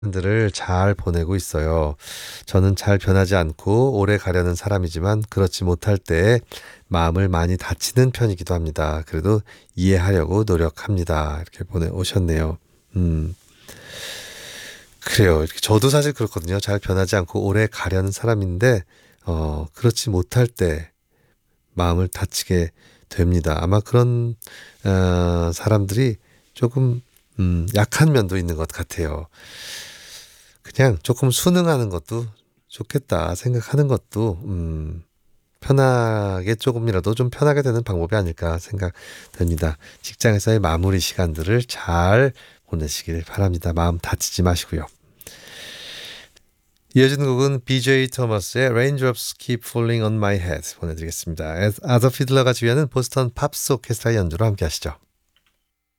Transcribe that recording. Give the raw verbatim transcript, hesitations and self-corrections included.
들을 잘 보내고 있어요. 저는 잘 변하지 않고 오래 가려는 사람이지만 그렇지 못할 때 마음을 많이 다치는 편이기도 합니다. 그래도 이해하려고 노력합니다. 이렇게 보내오셨네요. 음, 그래요. 이렇게 저도 사실 그렇거든요. 잘 변하지 않고 오래 가려는 사람인데, 어, 그렇지 못할 때 마음을 다치게 됩니다. 아마 그런, 어, 사람들이 조금, 음, 약한 면도 있는 것 같아요. 그냥 조금 순응하는 것도 좋겠다 생각하는 것도 음, 편하게 조금이라도 좀 편하게 되는 방법이 아닐까 생각됩니다. 직장에서의 마무리 시간들을 잘 보내시길 바랍니다. 마음 다치지 마시고요. 이어지는 곡은 비제이 토머스의 Raindrops Keep Falling on My Head 보내드리겠습니다. 아더 피들러가 지휘하는 보스턴 팝스 오케스트라 연주로 함께 하시죠.